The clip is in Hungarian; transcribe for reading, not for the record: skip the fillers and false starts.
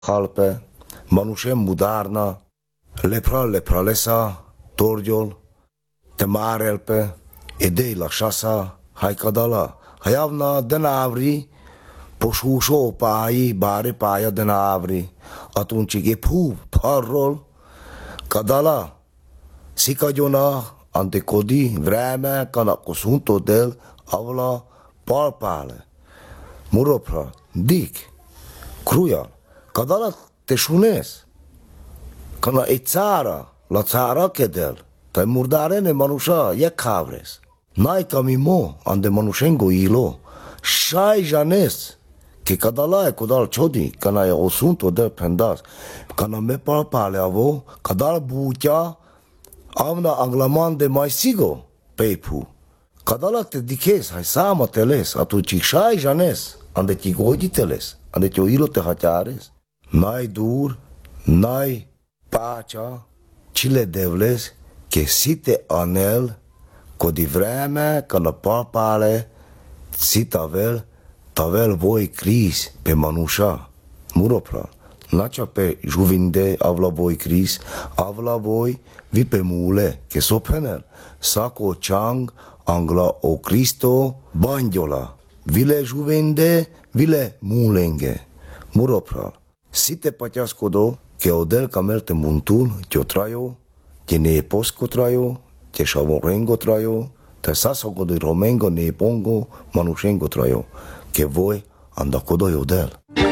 halpe, manushem mudarna, lepralesa, torgyol, te márelpe, edei la shasa, haikadala, hayavna denavri, posúsó pályi, bári pálya denavri, atuncsig ephu, parrol, kadala, szikagyona, antekodi, vreme, kanakosunto del, avla, palpále, muropra, dik, krujan, kadala te šunes, kana e cára, la cára kedel, taj murdárene manusa jekhávres. Najka mi mo, ande manusengo ilo, šaj žanes, ke kadala e kodal čodi, kana je osunto del pendas, kana me palpále avo, kadal bútja, avna anglaman de mai sigo, peipu. Kadala te dikes, hai száma teles, atu čik šaj žanes, ande ti godi teles, ande ti ilo te haťáres. Naj dur, naj páča, čile devles, ke site anel, kodi vreme, kana palpále, si tavel voi kris pe manuša, muropra. Nača pe žuvinde avla voi kris, avla voi vi pe mule, ke sopenel, sako čang, angla o Cristo, bandjola, vile žuvinde, vile mulenge, muropra. Site paťaskodo, ke odel kamelte muntul, tjo trajo, te ne posko trajo, te šavorengo trajo, te sasogo de romengo ne pongo, manušengo trajo, ke voi andakodo odel.